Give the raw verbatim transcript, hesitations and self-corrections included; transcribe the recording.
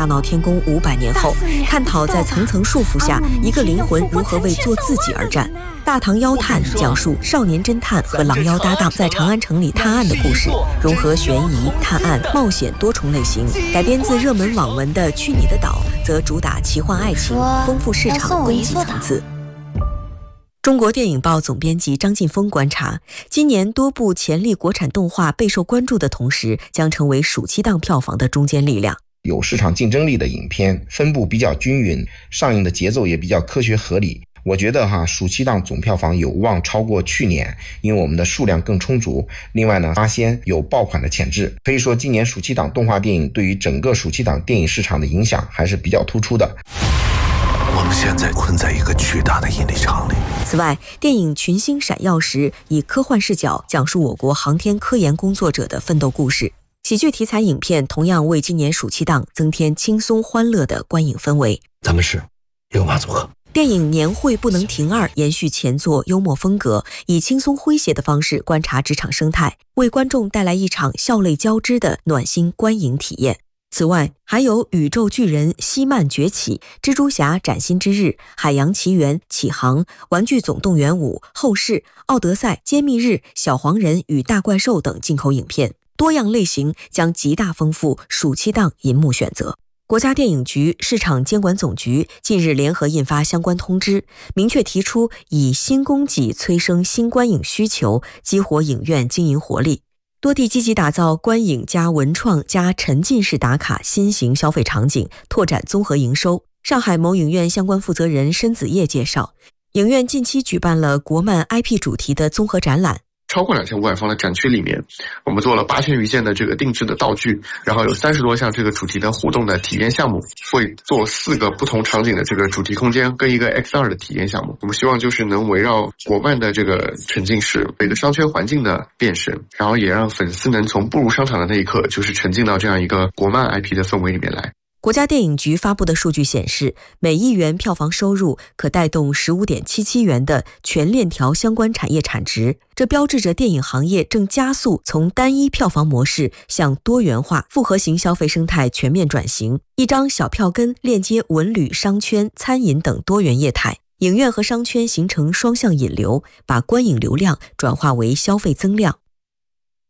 大闹天宫五百年后，探讨在层层束缚下，一个灵魂如何为做自己而战。大唐妖探讲述少年侦探和狼妖搭档在长安城里探案的故事，融合悬疑、探案、冒险多重类型。改编自热门网文的《去你的岛》，则主打奇幻爱情，丰富市场供给层次。中国电影报总编辑张晋峰观察，今年多部潜力国产动画备受关注的同时，将成为暑期档票房的中坚力量。 有市场竞争力的影片分布比较均匀，上映的节奏也比较科学合理。我觉得哈，暑期档总票房有望超过去年，因为我们的数量更充足。另外呢，八仙有爆款的潜质，可以说今年暑期档动画电影对于整个暑期档电影市场的影响还是比较突出的。 我们现在困在一个巨大的引力场里。 此外，电影《群星闪耀时》以科幻视角讲述我国航天科研工作者的奋斗故事。喜剧题材影片同样为今年暑期档增添轻松欢乐的观影氛围。 咱们是六马组合。 电影年会不能停二延续前作幽默风格，以轻松诙谐的方式观察职场生态，为观众带来一场笑泪交织的暖心观影体验。此外，还有宇宙巨人希曼崛起、蜘蛛侠崭新之日、海洋奇缘启航、玩具总动员五后世、奥德赛揭秘日、小黄人与大怪兽等进口影片，多样类型将极大丰富暑期档银幕选择。国家电影局市场监管总局近日联合印发相关通知，明确提出以新供给催生新观影需求，激活影院经营活力。多地积极打造观影加文创加沉浸式打卡新型消费场景，拓展综合营收。上海某影院相关负责人申子叶介绍，影院近期举办了国漫 I P 主题的综合展览。 超过两千五百方的展区里面，我们做了八千余件的这个定制的道具，然后有三十多项这个主题的互动的体验项目，会做四个不同场景的这个主题空间跟一个 X R 的体验项目。我们希望就是能围绕国漫的这个沉浸式每个商圈环境的变身，然后也让粉丝能从步入商场的那一刻就是沉浸到这样一个国漫 I P 的氛围里面来。 国家电影局发布的数据显示，每亿元票房收入可带动 十五点七七元的全链条相关产业产值，这标志着电影行业正加速从单一票房模式向多元化复合型消费生态全面转型。一张小票根链接文旅、商圈、餐饮等多元业态，影院和商圈形成双向引流，把观影流量转化为消费增量。